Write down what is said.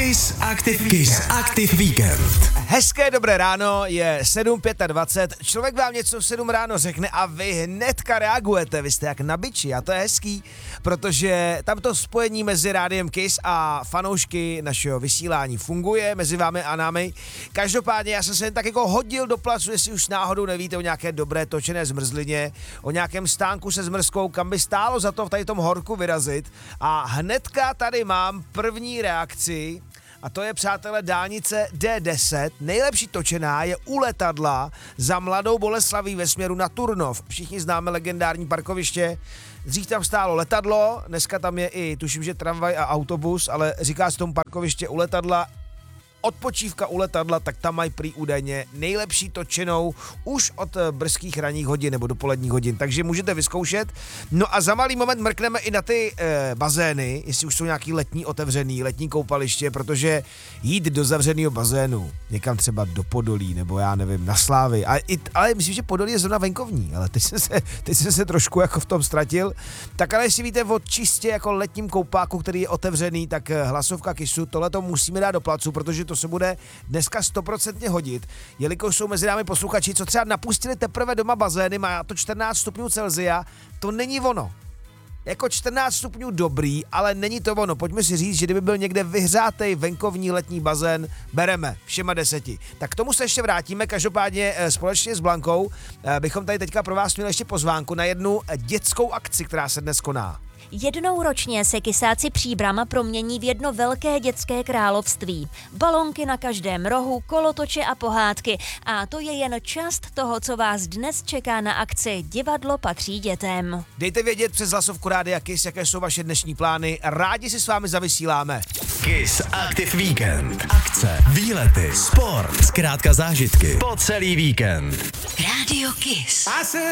Kiss Active Weekend. Hezké dobré ráno, je 7:25, člověk vám něco v 7 ráno řekne a vy hnedka reagujete, vy jste jak na biči a to je hezký, protože tam to spojení mezi rádiem Kiss a fanoušky našeho vysílání funguje, mezi vámi a námi. Každopádně já jsem se jen tak jako hodil do placu, jestli už náhodou nevíte o nějaké dobré točené zmrzlině, o nějakém stánku se zmrzkou, kam by stálo za to v tady tom horku vyrazit a hnedka tady mám první reakci. A to je, přátelé, dálnice D10. Nejlepší točená je u letadla za Mladou Boleslaví ve směru na Turnov. Všichni známe legendární parkoviště. Dřív tam stálo letadlo, dneska tam je i, tuším, že tramvaj a autobus, ale říká se tomu parkoviště u letadla. Odpočívka u letadla, tak tam mají prý údajně nejlepší točenou už od brzkých ranních hodin nebo dopoledních hodin, takže můžete vyzkoušet. No a za malý moment mrkneme i na ty bazény, jestli už jsou nějaký letní otevřený, letní koupaliště, protože jít do zavřeného bazénu, někam třeba do Podolí, nebo já nevím, na Slávy, ale myslím, že Podolí je zrovna venkovní, ale teď jsem se trošku jako v tom ztratil. Tak ale jestli víte o čistě jako letním koupáku, který je otevřený, tak hlasovka Kissu, tohleto musíme dát do placu, protože to se bude dneska 100% hodit, jelikož jsou mezi námi posluchači, co třeba napustili teprve doma bazény, má to 14 stupňů Celsia, to není ono. Jako 14 stupňů dobrý, ale není to ono. Pojďme si říct, že kdyby byl někde vyhřátej venkovní letní bazén, bereme všema 10. Tak k tomu se ještě vrátíme, každopádně společně s Blankou bychom tady teďka pro vás měli ještě pozvánku na jednu dětskou akci, která se dnes koná. Jednou ročně se kysáci Příbram promění v jedno velké dětské království. Balonky na každém rohu, kolotoče a pohádky. A to je jen část toho, co vás dnes čeká na akci Divadlo patří dětem. Dejte vědět přes hlasovku Rádia Kiss, jaké jsou vaše dnešní plány. Rádi si s vámi zavysíláme. Kiss Active Weekend. Akce, výlety, sport, zkrátka zážitky po celý víkend. Rádio Kiss.